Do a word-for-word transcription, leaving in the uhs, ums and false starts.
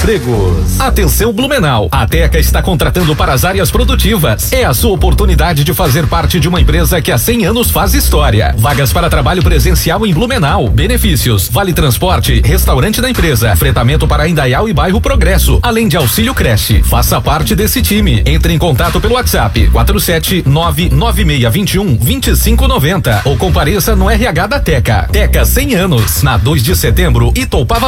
empregos. Atenção Blumenau, a Teca está contratando para as áreas produtivas. É a sua oportunidade de fazer parte de uma empresa que há cem anos faz história. Vagas para trabalho presencial em Blumenau. Benefícios: vale transporte, restaurante da empresa, fretamento para Indaial e bairro Progresso, além de auxílio creche. Faça parte desse time. Entre em contato pelo WhatsApp quatro sete nove nove seis dois um dois cinco nove zero ou compareça no R H da Teca. Teca cem anos, na dois de setembro, Itoupava